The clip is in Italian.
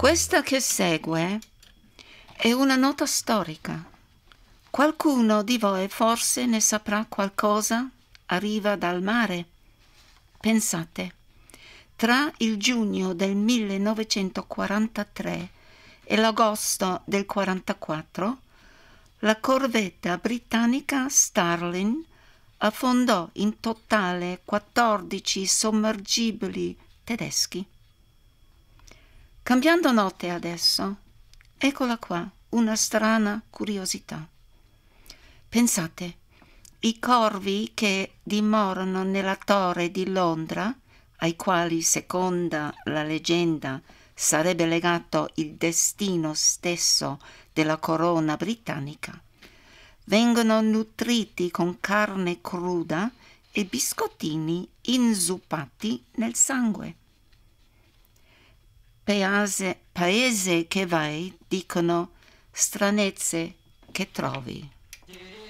Questa che segue è una nota storica. Qualcuno di voi forse ne saprà qualcosa? Arriva dal mare. Pensate, tra il giugno del 1943 e l'agosto del 1944, la corvetta britannica Starling affondò in totale 14 sommergibili tedeschi. Cambiando note adesso, eccola qua, una strana curiosità. Pensate, i corvi che dimorano nella torre di Londra, ai quali, seconda la leggenda, sarebbe legato il destino stesso della corona britannica, vengono nutriti con carne cruda e biscottini inzuppati nel sangue. Paese che vai, dicono, stranezze che trovi.